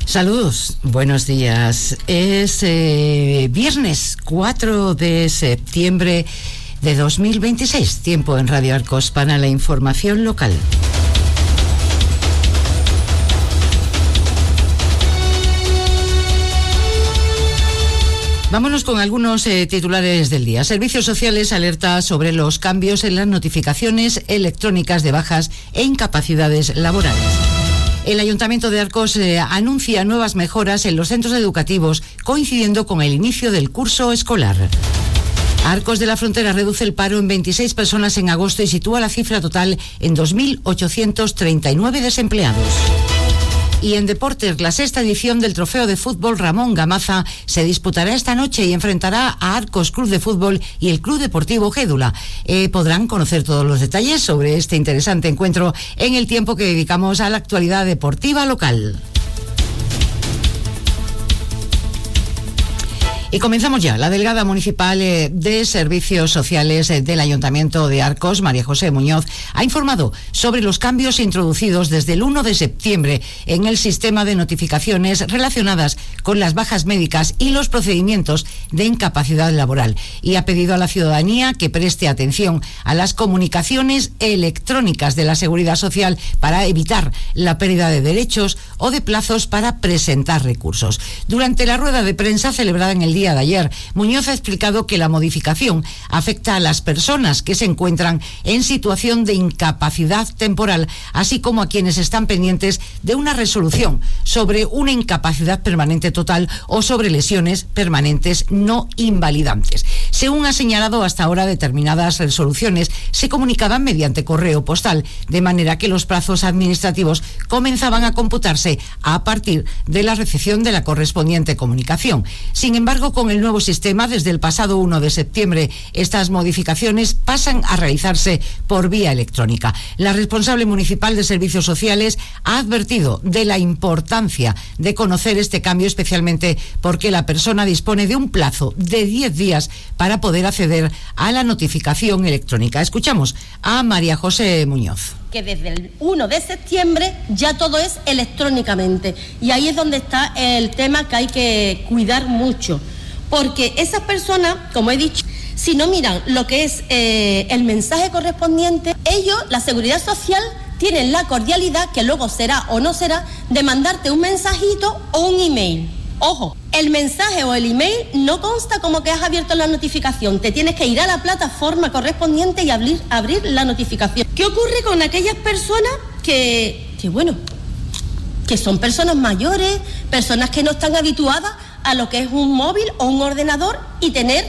Saludos, buenos días. Es viernes 4 de septiembre de 2026. Tiempo en Radio Arcos para la información local. Vámonos con algunos titulares del día. Servicios Sociales alerta sobre los cambios en las notificaciones electrónicas de bajas e incapacidades laborales. El Ayuntamiento de Arcos anuncia nuevas mejoras en los centros educativos, coincidiendo con el inicio del curso escolar. Arcos de la Frontera reduce el paro en 26 personas en agosto y sitúa la cifra total en 2.839 desempleados. Y en deportes, la sexta edición del Trofeo de Fútbol Ramón Gamaza se disputará esta noche y enfrentará a Arcos Club de Fútbol y el Club Deportivo Gédula. Podrán conocer todos los detalles sobre este interesante encuentro en el tiempo que dedicamos a la actualidad deportiva local. Y comenzamos ya. La delegada municipal de Servicios Sociales del Ayuntamiento de Arcos, María José Muñoz, ha informado sobre los cambios introducidos desde el 1 de septiembre en el sistema de notificaciones relacionadas con las bajas médicas y los procedimientos de incapacidad laboral, y ha pedido a la ciudadanía que preste atención a las comunicaciones electrónicas de la Seguridad Social para evitar la pérdida de derechos o de plazos para presentar recursos. Durante la rueda de prensa celebrada en el día de ayer, Muñoz ha explicado que la modificación afecta a las personas que se encuentran en situación de incapacidad temporal, así como a quienes están pendientes de una resolución sobre una incapacidad permanente total o sobre lesiones permanentes no invalidantes. Según ha señalado, hasta ahora determinadas resoluciones se comunicaban mediante correo postal, de manera que los plazos administrativos comenzaban a computarse a partir de la recepción de la correspondiente comunicación. Sin embargo, con el nuevo sistema, desde el pasado 1 de septiembre, estas modificaciones pasan a realizarse por vía electrónica. La responsable municipal de Servicios Sociales ha advertido de la importancia de conocer este cambio, especialmente porque la persona dispone de un plazo de 10 días para poder acceder a la notificación electrónica. Escuchamos a María José Muñoz. Que desde el 1 de septiembre ya todo es electrónicamente, y ahí es donde está el tema que hay que cuidar mucho, porque esas personas, como he dicho, si no miran lo que es el mensaje correspondiente, ellos, la Seguridad Social, tienen la cordialidad, que luego será o no será, de mandarte un mensajito o un email. Ojo, el mensaje o el email no consta como que has abierto la notificación. Te tienes que ir a la plataforma correspondiente y abrir la notificación. ¿Qué ocurre con aquellas personas que son personas mayores, personas que no están habituadas a lo que es un móvil o un ordenador y tener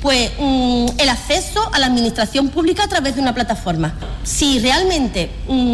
el acceso a la administración pública a través de una plataforma? Si realmente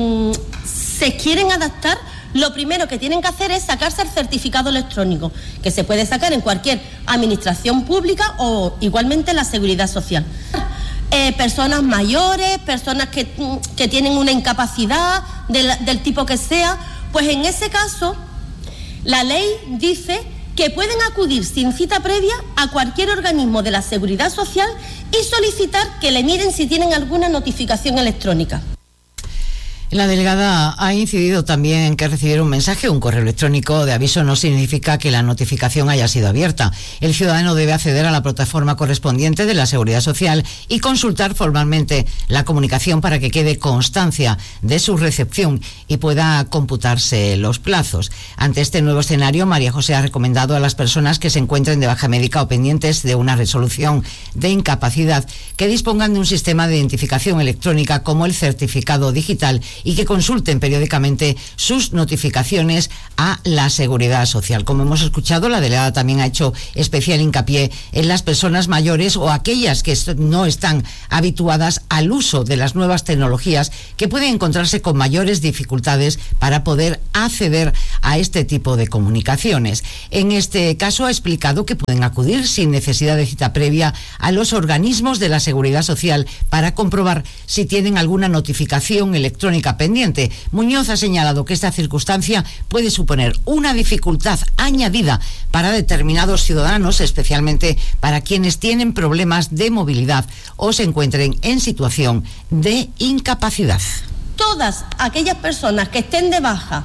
se quieren adaptar, lo primero que tienen que hacer es sacarse el certificado electrónico, que se puede sacar en cualquier administración pública o igualmente en la Seguridad Social. Personas mayores, personas que tienen una incapacidad del tipo que sea, pues en ese caso la ley dice que pueden acudir sin cita previa a cualquier organismo de la Seguridad Social y solicitar que le miren si tienen alguna notificación electrónica. La delegada ha incidido también en que recibir un mensaje o un correo electrónico de aviso no significa que la notificación haya sido abierta. El ciudadano debe acceder a la plataforma correspondiente de la Seguridad Social y consultar formalmente la comunicación para que quede constancia de su recepción y pueda computarse los plazos. Ante este nuevo escenario, María José ha recomendado a las personas que se encuentren de baja médica o pendientes de una resolución de incapacidad que dispongan de un sistema de identificación electrónica como el certificado digital y que consulten periódicamente sus notificaciones a la Seguridad Social. Como hemos escuchado, la delegada también ha hecho especial hincapié en las personas mayores o aquellas que no están habituadas al uso de las nuevas tecnologías, que pueden encontrarse con mayores dificultades para poder acceder a este tipo de comunicaciones. En este caso, ha explicado que pueden acudir sin necesidad de cita previa a los organismos de la Seguridad Social para comprobar si tienen alguna notificación electrónica pendiente. Muñoz ha señalado que esta circunstancia puede suponer una dificultad añadida para determinados ciudadanos, especialmente para quienes tienen problemas de movilidad o se encuentren en situación de incapacidad. Todas aquellas personas que estén de baja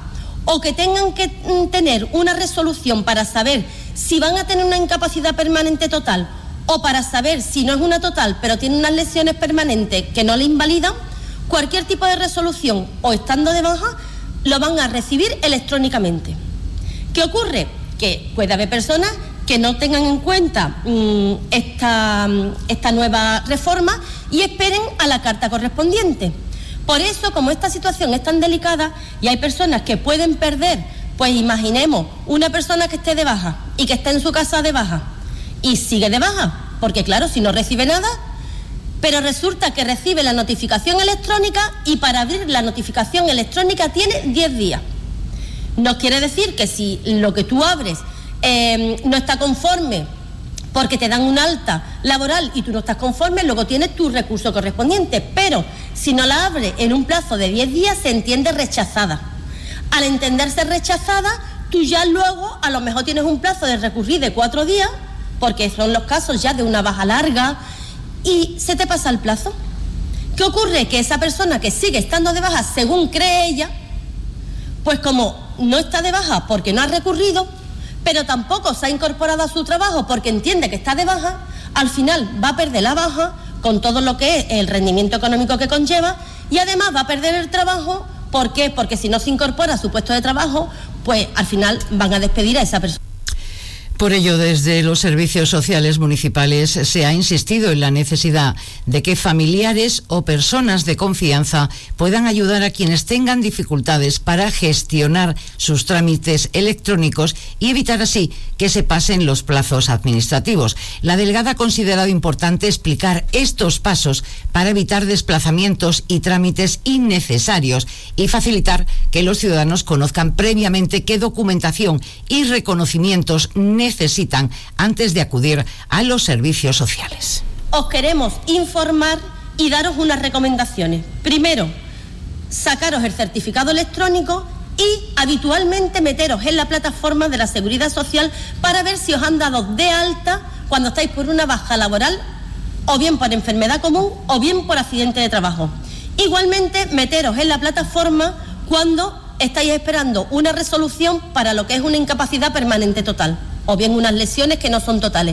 o que tengan que tener una resolución para saber si van a tener una incapacidad permanente total o para saber si no es una total pero tiene unas lesiones permanentes que no le invalidan, cualquier tipo de resolución o estando de baja lo van a recibir electrónicamente. ¿Qué ocurre? Que puede haber personas que no tengan en cuenta esta nueva reforma y esperen a la carta correspondiente. Por eso, como esta situación es tan delicada y hay personas que pueden perder, pues imaginemos una persona que esté de baja y que esté en su casa de baja y sigue de baja, porque claro, si no recibe nada, pero resulta que recibe la notificación electrónica y para abrir la notificación electrónica tiene 10 días. No quiere decir que si lo que tú abres no está conforme porque te dan un alta laboral y tú no estás conforme, luego tienes tu recurso correspondiente, pero si no la abres en un plazo de 10 días se entiende rechazada. Al entenderse rechazada, tú ya luego a lo mejor tienes un plazo de recurrir de 4 días, porque son los casos ya de una baja larga, y se te pasa el plazo. ¿Qué ocurre? Que esa persona que sigue estando de baja, según cree ella, pues como no está de baja porque no ha recurrido, pero tampoco se ha incorporado a su trabajo porque entiende que está de baja, al final va a perder la baja con todo lo que es el rendimiento económico que conlleva y además va a perder el trabajo. ¿Por qué? Porque si no se incorpora a su puesto de trabajo, pues al final van a despedir a esa persona. Por ello, desde los servicios sociales municipales se ha insistido en la necesidad de que familiares o personas de confianza puedan ayudar a quienes tengan dificultades para gestionar sus trámites electrónicos y evitar así que se pasen los plazos administrativos. La delegada ha considerado importante explicar estos pasos para evitar desplazamientos y trámites innecesarios y facilitar que los ciudadanos conozcan previamente qué documentación y reconocimientos necesitan antes de acudir a los servicios sociales. Os queremos informar y daros unas recomendaciones. Primero, sacaros el certificado electrónico y habitualmente meteros en la plataforma de la Seguridad Social para ver si os han dado de alta cuando estáis por una baja laboral o bien por enfermedad común o bien por accidente de trabajo. Igualmente, meteros en la plataforma cuando estáis esperando una resolución para lo que es una incapacidad permanente total o bien unas lesiones que no son totales.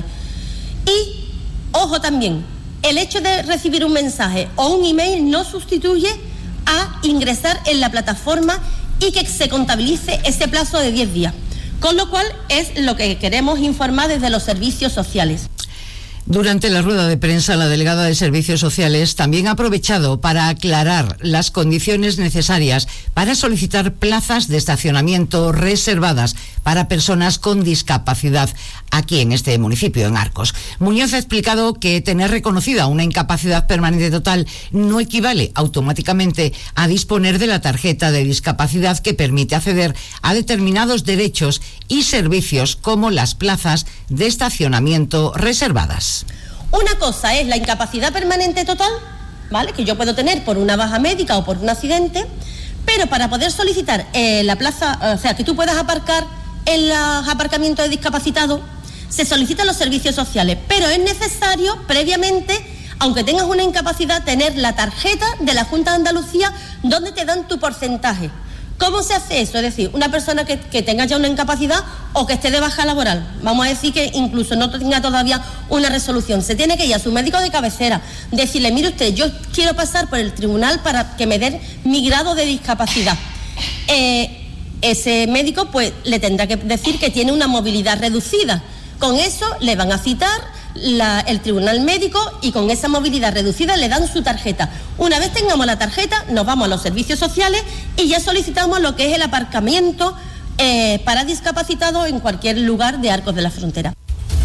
Y, ojo también, el hecho de recibir un mensaje o un email no sustituye a ingresar en la plataforma y que se contabilice ese plazo de 10 días. Con lo cual es lo que queremos informar desde los servicios sociales. Durante la rueda de prensa, la delegada de Servicios Sociales también ha aprovechado para aclarar las condiciones necesarias para solicitar plazas de estacionamiento reservadas para personas con discapacidad aquí en este municipio, en Arcos. Muñoz ha explicado que tener reconocida una incapacidad permanente total no equivale automáticamente a disponer de la tarjeta de discapacidad que permite acceder a determinados derechos y servicios como las plazas de estacionamiento reservadas. Una cosa es la incapacidad permanente total, ¿vale?, que yo puedo tener por una baja médica o por un accidente, pero para poder solicitar la plaza, o sea, que tú puedas aparcar en los aparcamientos de discapacitados, se solicitan los servicios sociales, pero es necesario previamente, aunque tengas una incapacidad, tener la tarjeta de la Junta de Andalucía donde te dan tu porcentaje. ¿Cómo se hace eso? Es decir, una persona que tenga ya una incapacidad o que esté de baja laboral, vamos a decir que incluso no tenga todavía una resolución, se tiene que ir a su médico de cabecera, decirle, mire usted, yo quiero pasar por el tribunal para que me den mi grado de discapacidad. Ese médico pues le tendrá que decir que tiene una movilidad reducida. Con eso le van a citar el tribunal médico y con esa movilidad reducida le dan su tarjeta. Una vez tengamos la tarjeta, nos vamos a los servicios sociales y ya solicitamos lo que es el aparcamiento para discapacitados en cualquier lugar de Arcos de la Frontera.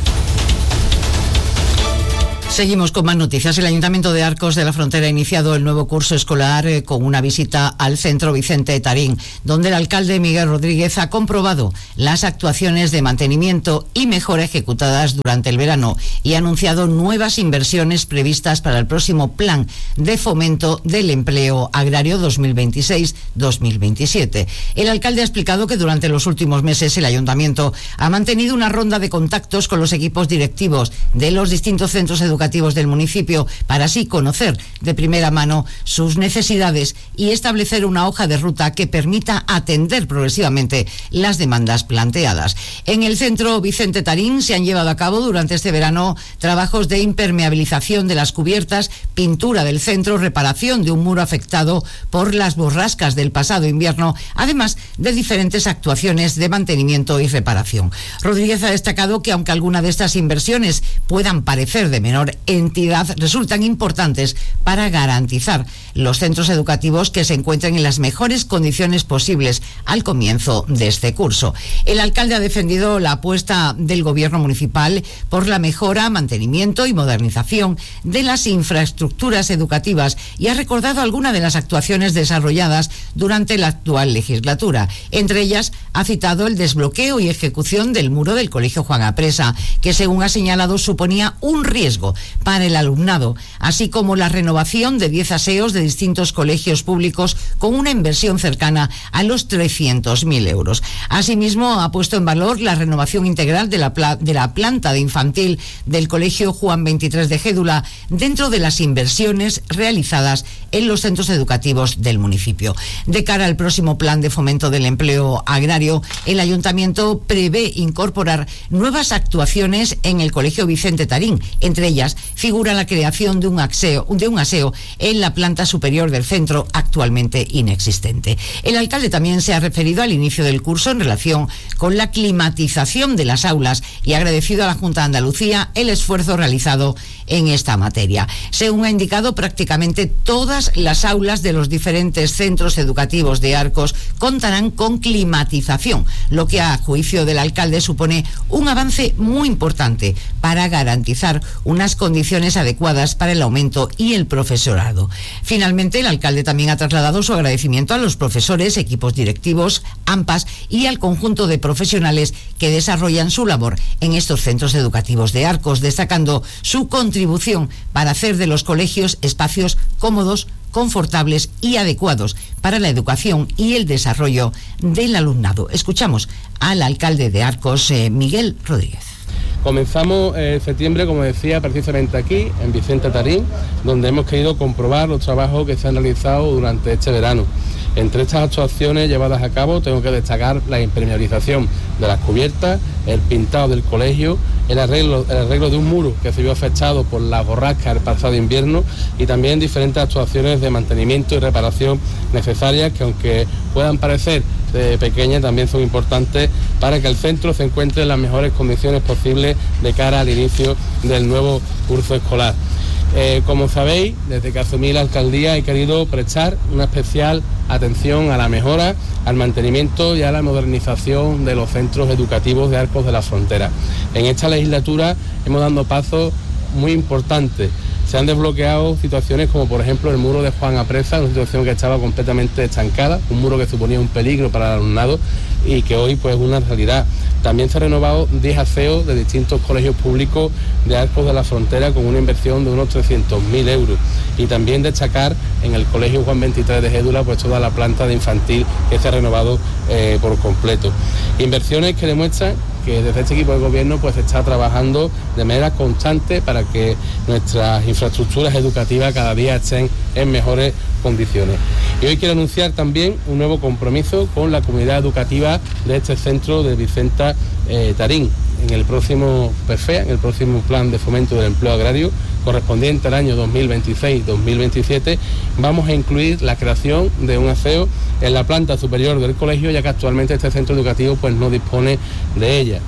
Seguimos con más noticias. El Ayuntamiento de Arcos de la Frontera ha iniciado el nuevo curso escolar con una visita al Centro Vicente Tarín, donde el alcalde Miguel Rodríguez ha comprobado las actuaciones de mantenimiento y mejora ejecutadas durante el verano y ha anunciado nuevas inversiones previstas para el próximo Plan de Fomento del Empleo Agrario 2026-2027. El alcalde ha explicado que durante los últimos meses el Ayuntamiento ha mantenido una ronda de contactos con los equipos directivos de los distintos centros educativos educativos del municipio para así conocer de primera mano sus necesidades y establecer una hoja de ruta que permita atender progresivamente las demandas planteadas. En el centro Vicente Tarín se han llevado a cabo durante este verano trabajos de impermeabilización de las cubiertas, pintura del centro, reparación de un muro afectado por las borrascas del pasado invierno, además de diferentes actuaciones de mantenimiento y reparación. Rodríguez ha destacado que aunque algunas de estas inversiones puedan parecer de menor entidad, resultan importantes para garantizar los centros educativos que se encuentren en las mejores condiciones posibles al comienzo de este curso. El alcalde ha defendido la apuesta del gobierno municipal por la mejora, mantenimiento y modernización de las infraestructuras educativas y ha recordado algunas de las actuaciones desarrolladas durante la actual legislatura. Entre ellas ha citado el desbloqueo y ejecución del muro del Colegio Juan Apresa, que según ha señalado suponía un riesgo para el alumnado, así como la renovación de 10 aseos de distintos colegios públicos con una inversión cercana a los 300.000 euros. Asimismo, ha puesto en valor la renovación integral de la planta de infantil del Colegio Juan 23 de Gédula dentro de las inversiones realizadas en los centros educativos del municipio. De cara al próximo plan de fomento del empleo agrario, el Ayuntamiento prevé incorporar nuevas actuaciones en el Colegio Vicente Tarín. Entre ellas figura la creación de un aseo en la planta superior del centro, actualmente inexistente. El alcalde también se ha referido al inicio del curso en relación con la climatización de las aulas y ha agradecido a la Junta de Andalucía el esfuerzo realizado en esta materia. Según ha indicado, prácticamente todas las aulas de los diferentes centros educativos de Arcos contarán con climatización, lo que a juicio del alcalde supone un avance muy importante para garantizar unas condiciones adecuadas para el aumento y el profesorado. Finalmente, el alcalde también ha trasladado su agradecimiento a los profesores, equipos directivos, AMPAs y al conjunto de profesionales que desarrollan su labor en estos centros educativos de Arcos, destacando su contribución para hacer de los colegios espacios cómodos, confortables y adecuados para la educación y el desarrollo del alumnado. Escuchamos al alcalde de Arcos, Miguel Rodríguez. Comenzamos septiembre, como decía, precisamente aquí, en Vicente Tarín, donde hemos querido comprobar los trabajos que se han realizado durante este verano. Entre estas actuaciones llevadas a cabo tengo que destacar la impermeabilización de las cubiertas, el pintado del colegio, el arreglo de un muro que se vio afectado por la borrasca el pasado invierno y también diferentes actuaciones de mantenimiento y reparación necesarias que, aunque puedan parecer pequeñas, también son importantes para que el centro se encuentre en las mejores condiciones posibles de cara al inicio del nuevo curso escolar. Como sabéis, desde que asumí la alcaldía he querido prestar una especial atención a la mejora, al mantenimiento y a la modernización de los centros educativos de Arcos de la Frontera. En esta legislatura hemos dado pasos muy importantes. Se han desbloqueado situaciones como por ejemplo el muro de Juan Apresa, una situación que estaba completamente estancada, un muro que suponía un peligro para el alumnado y que hoy pues es una realidad. También se han renovado 10 aseos de distintos colegios públicos de Arcos de la Frontera con una inversión de unos 300.000 euros. Y también destacar en el Colegio Juan 23 de Gédula pues toda la planta de infantil que se ha renovado por completo. Inversiones que demuestran que desde este equipo de gobierno pues se está trabajando de manera constante para que nuestras infraestructuras educativas cada día estén en mejores condiciones. Y hoy quiero anunciar también un nuevo compromiso con la comunidad educativa de este centro de Vicente Tarín. En el próximo PERFEA, en el próximo Plan de Fomento del Empleo Agrario, correspondiente al año 2026-2027, vamos a incluir la creación de un aseo en la planta superior del colegio, ya que actualmente este centro educativo pues no dispone de ella.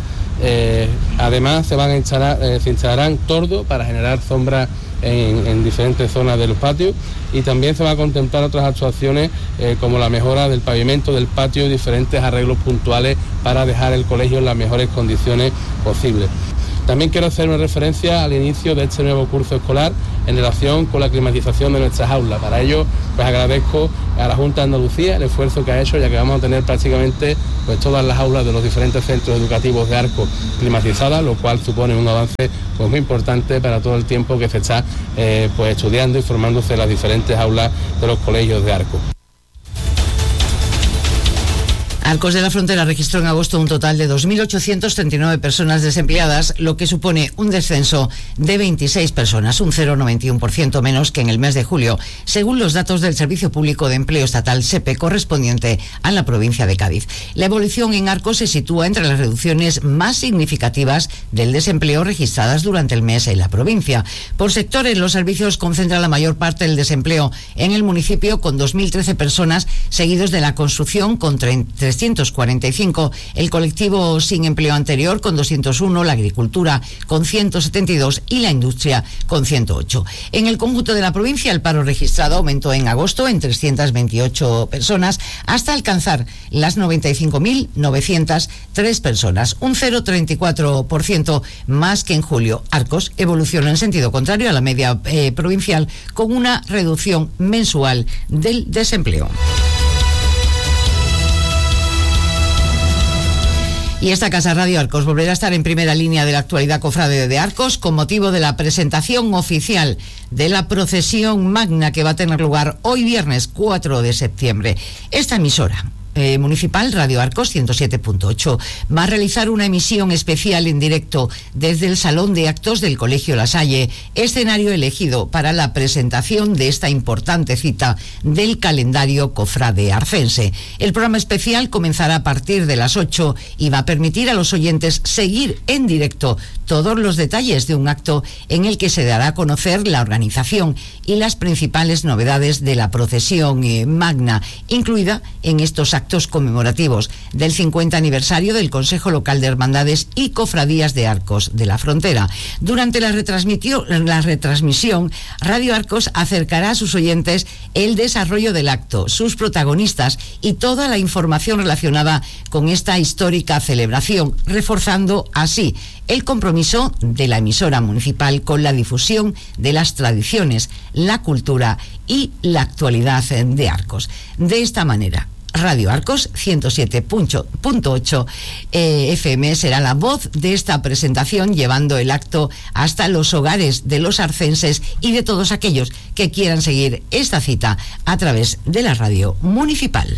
Además se instalarán tordos para generar sombra en diferentes zonas de los patios y también se va a contemplar otras actuaciones como la mejora del pavimento del patio y diferentes arreglos puntuales para dejar el colegio en las mejores condiciones posibles. También quiero hacer una referencia al inicio de este nuevo curso escolar en relación con la climatización de nuestras aulas. Para ello, pues agradezco a la Junta de Andalucía el esfuerzo que ha hecho, ya que vamos a tener prácticamente pues todas las aulas de los diferentes centros educativos de Arcos climatizadas, lo cual supone un avance pues muy importante para todo el tiempo que se está pues estudiando y formándose en las diferentes aulas de los colegios de Arcos. Arcos de la Frontera registró en agosto un total de 2.839 personas desempleadas, lo que supone un descenso de 26 personas, un 0,91% menos que en el mes de julio, según los datos del Servicio Público de Empleo Estatal SEPE correspondiente a la provincia de Cádiz. La evolución en Arcos se sitúa entre las reducciones más significativas del desempleo registradas durante el mes en la provincia. Por sectores, los servicios concentran la mayor parte del desempleo en el municipio, con 2.013 personas, seguidos de la construcción con 345, el colectivo sin empleo anterior con 201, la agricultura con 172 y la industria con 108. En el conjunto de la provincia, el paro registrado aumentó en agosto en 328 personas hasta alcanzar las 95.903 personas, un 0,34% más que en julio. Arcos evoluciona en sentido contrario a la media provincial, con una reducción mensual del desempleo. Y esta Casa Radio Arcos volverá a estar en primera línea de la actualidad cofrade de Arcos con motivo de la presentación oficial de la procesión magna que va a tener lugar hoy viernes 4 de septiembre. Esta emisora municipal, Radio Arcos 107.8, va a realizar una emisión especial en directo desde el Salón de Actos del Colegio La Salle, escenario elegido para la presentación de esta importante cita del calendario cofrade arcense. El programa especial comenzará a partir de las 8 y va a permitir a los oyentes seguir en directo todos los detalles de un acto en el que se dará a conocer la organización y las principales novedades de la procesión magna, incluida en estos actos conmemorativos del 50 aniversario del Consejo Local de Hermandades y Cofradías de Arcos de la Frontera. Durante la retransmisión, Radio Arcos acercará a sus oyentes el desarrollo del acto, sus protagonistas y toda la información relacionada con esta histórica celebración, reforzando así el compromiso de la emisora municipal con la difusión de las tradiciones, la cultura y la actualidad de Arcos. De esta manera, Radio Arcos 107.8 FM será la voz de esta presentación, llevando el acto hasta los hogares de los arcenses y de todos aquellos que quieran seguir esta cita a través de la radio municipal.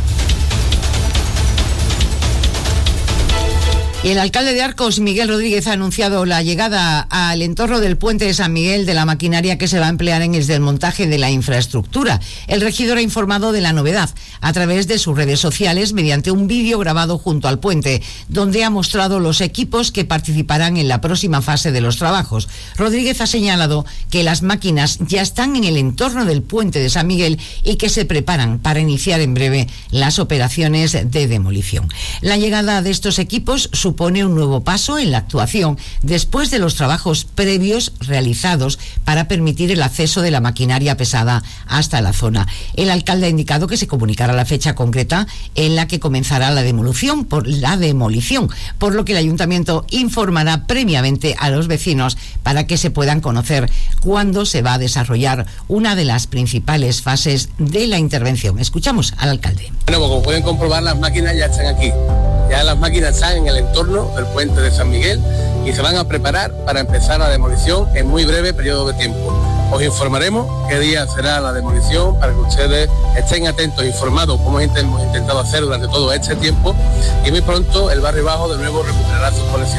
Y el alcalde de Arcos, Miguel Rodríguez, ha anunciado la llegada al entorno del puente de San Miguel de la maquinaria que se va a emplear en el desmontaje de la infraestructura. El regidor ha informado de la novedad a través de sus redes sociales mediante un vídeo grabado junto al puente, donde ha mostrado los equipos que participarán en la próxima fase de los trabajos. Rodríguez ha señalado que las máquinas ya están en el entorno del puente de San Miguel y que se preparan para iniciar en breve las operaciones de demolición. La llegada de estos equipos supone un nuevo paso en la actuación después de los trabajos previos realizados para permitir el acceso de la maquinaria pesada hasta la zona. El alcalde ha indicado que se comunicará la fecha concreta en la que comenzará la demolición, por lo que el ayuntamiento informará previamente a los vecinos para que se puedan conocer cuándo se va a desarrollar una de las principales fases de la intervención. Escuchamos al alcalde. Bueno, como pueden comprobar, las máquinas ya están aquí. Ya las máquinas están en el entorno del puente de San Miguel y se van a preparar para empezar la demolición en muy breve periodo de tiempo. Os informaremos qué día será la demolición para que ustedes estén atentos, informados, como hemos intentado hacer durante todo este tiempo, y muy pronto el barrio bajo de nuevo recuperará sus conexiones.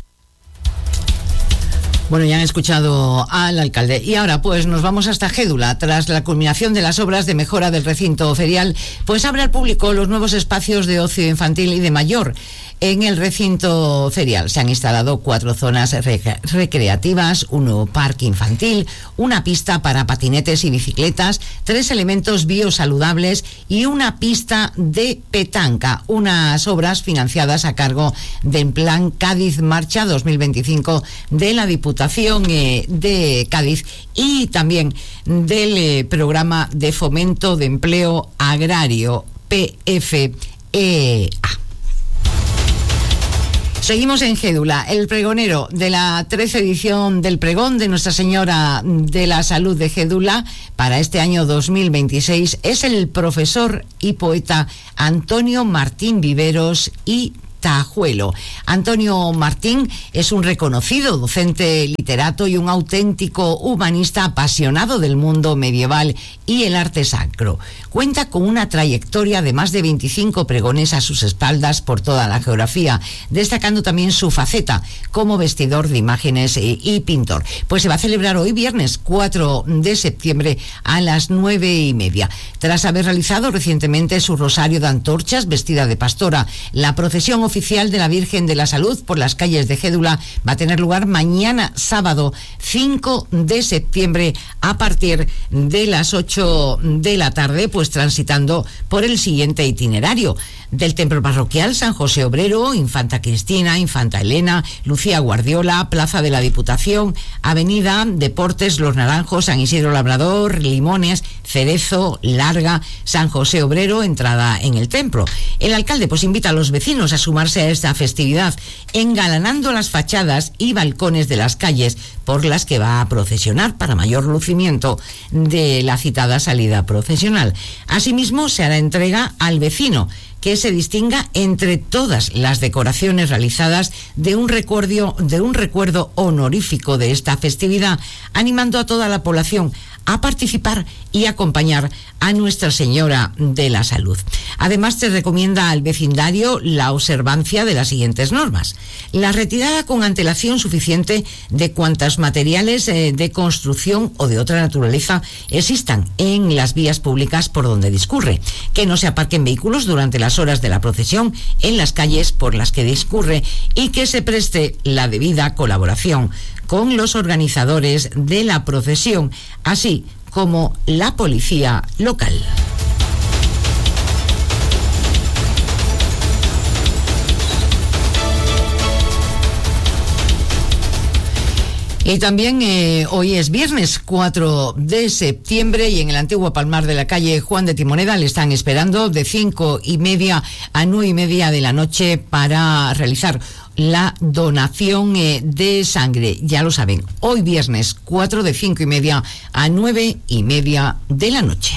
Bueno, ya han escuchado al alcalde. Y ahora pues nos vamos hasta Gédula. Tras la culminación de las obras de mejora del recinto ferial, pues abre al público los nuevos espacios de ocio infantil y de mayor. En el recinto ferial se han instalado 4 zonas recreativas, un nuevo parque infantil, una pista para patinetes y bicicletas, 3 elementos biosaludables y una pista de petanca. Unas obras financiadas a cargo del Plan Cádiz Marcha 2025 de la Diputación de Cádiz y también del Programa de Fomento de Empleo Agrario, PFEA. Seguimos en Gédula. El pregonero de la 13ª edición del pregón de Nuestra Señora de la Salud de Gédula para este año 2026 es el profesor y poeta Antonio Martín Viveros y Tajuelo. Antonio Martín es un reconocido docente, literato y un auténtico humanista apasionado del mundo medieval y el arte sacro. Cuenta con una trayectoria de más de 25 pregones a sus espaldas por toda la geografía, destacando también su faceta como vestidor de imágenes y pintor. Pues se va a celebrar hoy viernes 4 de septiembre a las 9:30. Tras haber realizado recientemente su rosario de antorchas vestida de pastora, la procesión oficial de la Virgen de la Salud por las calles de Gédula va a tener lugar mañana sábado 5 de septiembre a partir de las 8 de la tarde, pues transitando por el siguiente itinerario: del templo parroquial San José Obrero, Infanta Cristina, Infanta Elena, Lucía Guardiola, Plaza de la Diputación, Avenida Deportes Los Naranjos, San Isidro Labrador, Limones, Cerezo, Larga, San José Obrero, entrada en el templo. El alcalde pues invita a los vecinos a sumarse a esta festividad, engalanando las fachadas y balcones de las calles por las que va a procesionar para mayor lucimiento de la citada salida procesional. Asimismo, se hará entrega al vecino que se distinga entre todas las decoraciones realizadas de un recuerdo honorífico de esta festividad, animando a toda la población a participar y acompañar a Nuestra Señora de la Salud. Además, se recomienda al vecindario la observancia de las siguientes normas: la retirada con antelación suficiente de cuantos materiales de construcción o de otra naturaleza existan en las vías públicas por donde discurre, que no se aparquen vehículos durante las horas de la procesión en las calles por las que discurre y que se preste la debida colaboración con los organizadores de la procesión, así como la policía local. Y también hoy es viernes 4 de septiembre y en el antiguo Palmar de la calle Juan de Timoneda le están esperando de 5:30 a 9:30 de la noche para realizar la donación de sangre. Ya lo saben, hoy viernes 4 de 5:30 a 9:30 de la noche.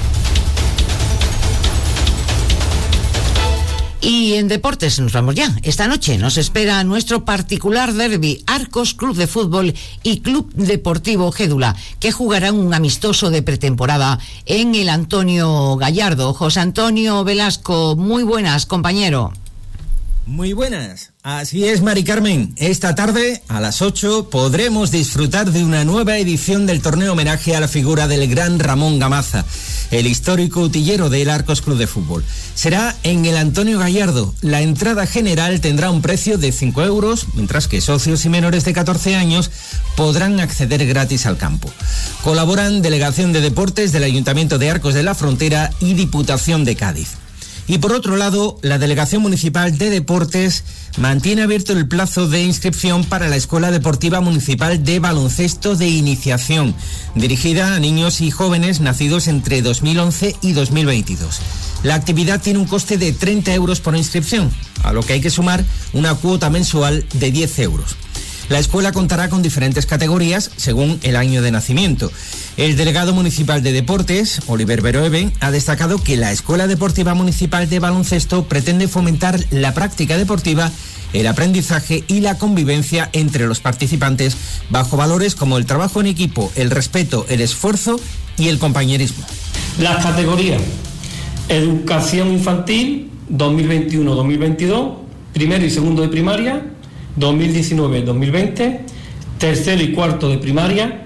Y en deportes nos vamos ya. Esta noche nos espera nuestro particular derbi, Arcos Club de Fútbol y Club Deportivo Gédula, que jugarán un amistoso de pretemporada en el Antonio Gallardo. José Antonio Velasco, muy buenas, compañero. Muy buenas, así es, Mari Carmen. Esta tarde, a las 8, podremos disfrutar de una nueva edición del torneo homenaje a la figura del gran Ramón Gamaza, el histórico utillero del Arcos Club de Fútbol. Será en el Antonio Gallardo. La entrada general tendrá un precio de 5 euros, mientras que socios y menores de 14 años podrán acceder gratis al campo. Colaboran Delegación de Deportes del Ayuntamiento de Arcos de la Frontera y Diputación de Cádiz. Y por otro lado, la Delegación Municipal de Deportes mantiene abierto el plazo de inscripción para la Escuela Deportiva Municipal de Baloncesto de Iniciación, dirigida a niños y jóvenes nacidos entre 2011 y 2022. La actividad tiene un coste de 30 euros por inscripción, a lo que hay que sumar una cuota mensual de 10 euros. La escuela contará con diferentes categorías según el año de nacimiento. El delegado municipal de Deportes, Oliver Beroeben, ha destacado que la Escuela Deportiva Municipal de Baloncesto pretende fomentar la práctica deportiva, el aprendizaje y la convivencia entre los participantes bajo valores como el trabajo en equipo, el respeto, el esfuerzo y el compañerismo. Las categorías: Educación Infantil 2021-2022, primero y segundo de primaria, 2019-2020, tercero y cuarto de primaria,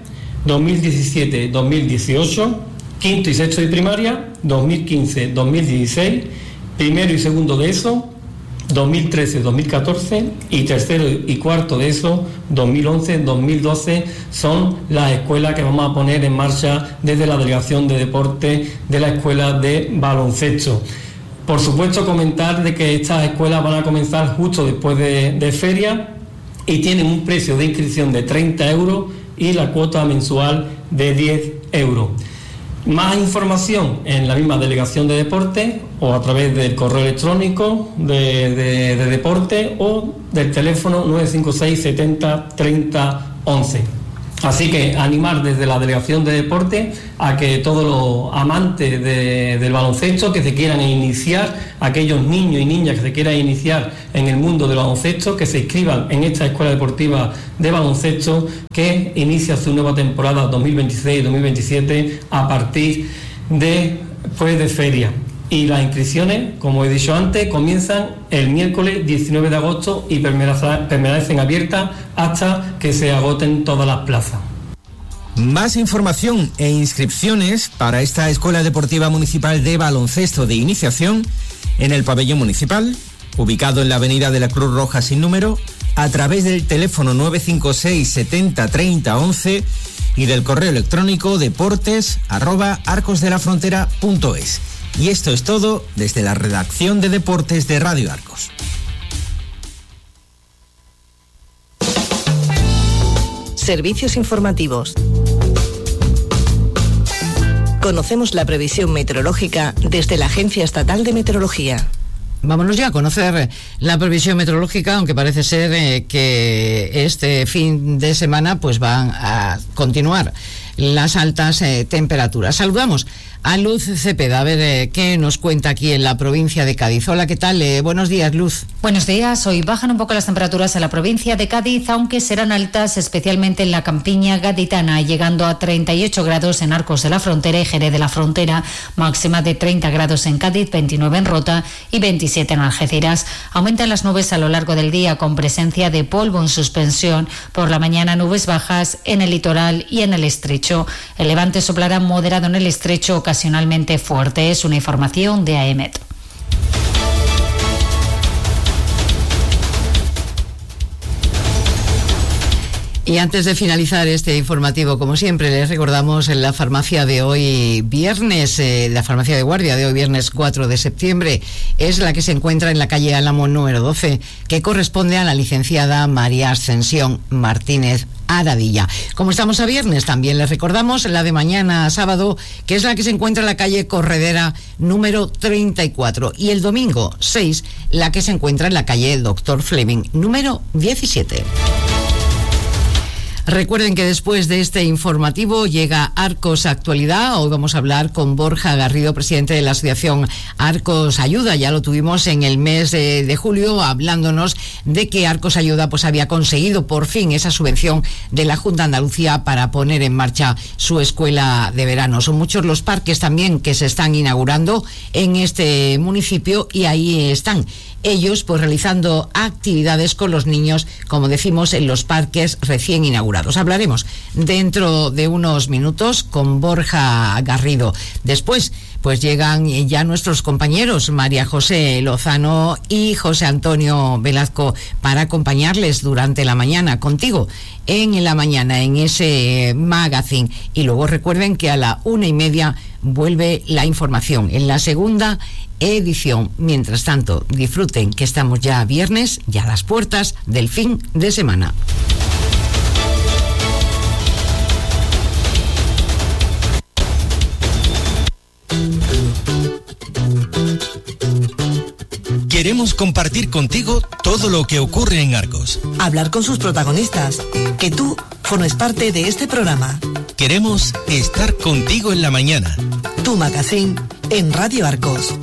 2017-2018, quinto y sexto de primaria, 2015-2016, primero y segundo de ESO, 2013-2014 y tercero y cuarto de ESO, 2011-2012, son las escuelas que vamos a poner en marcha desde la Delegación de Deporte de la Escuela de Baloncesto. Por supuesto, comentar de que estas escuelas van a comenzar justo después de feria y tienen un precio de inscripción de 30 euros y la cuota mensual de 10 euros. Más información en la misma Delegación de Deporte o a través del correo electrónico de Deporte o del teléfono 956 70 30 11. Así que animar desde la Delegación de Deporte a que todos los amantes del baloncesto que se quieran iniciar, aquellos niños y niñas que se quieran iniciar en el mundo del baloncesto, que se inscriban en esta Escuela Deportiva de Baloncesto que inicia su nueva temporada 2026-2027 a partir de feria. Y las inscripciones, como he dicho antes, comienzan el miércoles 19 de agosto y permanecen abiertas hasta que se agoten todas las plazas. Más información e inscripciones para esta Escuela Deportiva Municipal de Baloncesto de Iniciación en el pabellón municipal, ubicado en la avenida de la Cruz Roja sin número, a través del teléfono 956 70 30 11 y del correo electrónico deportes@arcosdelafrontera.es. Y esto es todo desde la redacción de Deportes de Radio Arcos. Servicios informativos. Conocemos la previsión meteorológica desde la Agencia Estatal de Meteorología. Vámonos ya a conocer la previsión meteorológica, aunque parece ser que este fin de semana pues van a continuar las altas temperaturas. Saludamos a Luz Cepeda, a ver qué nos cuenta aquí en la provincia de Cádiz. Hola, ¿qué tal? Buenos días, Luz. Buenos días. Hoy bajan un poco las temperaturas en la provincia de Cádiz, aunque serán altas especialmente en la campiña gaditana, llegando a 38 grados en Arcos de la Frontera y Jerez de la Frontera, máxima de 30 grados en Cádiz, 29 en Rota y 27 en Algeciras. Aumentan las nubes a lo largo del día con presencia de polvo en suspensión. Por la mañana nubes bajas en el litoral y en el estrecho. El levante soplará moderado en el estrecho, ocasionalmente fuerte. Es una información de AEMET. Y antes de finalizar este informativo, como siempre, les recordamos en la farmacia de hoy viernes, la farmacia de guardia de hoy viernes 4 de septiembre, es la que se encuentra en la calle Álamo número 12, que corresponde a la licenciada María Ascensión Martínez Aradilla. Como estamos a viernes, también les recordamos la de mañana sábado, que es la que se encuentra en la calle Corredera número 34, y el domingo 6, la que se encuentra en la calle Doctor Fleming número 17. Recuerden que después de este informativo llega Arcos Actualidad. Hoy vamos a hablar con Borja Garrido, presidente de la asociación Arcos Ayuda. Ya lo tuvimos en el mes de julio hablándonos de que Arcos Ayuda pues había conseguido por fin esa subvención de la Junta de Andalucía para poner en marcha su escuela de verano. Son muchos los parques también que se están inaugurando en este municipio y ahí están ellos pues realizando actividades con los niños, como decimos, en los parques recién inaugurados. Hablaremos dentro de unos minutos con Borja Garrido. Después pues llegan ya nuestros compañeros María José Lozano y José Antonio Velazco para acompañarles durante la mañana, contigo en la mañana en ese magazine. Y luego recuerden que a la 1:30 vuelve la información en la segunda edición. Mientras tanto, disfruten que estamos ya viernes, ya a las puertas del fin de semana. Queremos compartir contigo todo lo que ocurre en Arcos. Hablar con sus protagonistas. Que tú formes parte de este programa. Queremos estar contigo en la mañana. Tu magazine en Radio Arcos.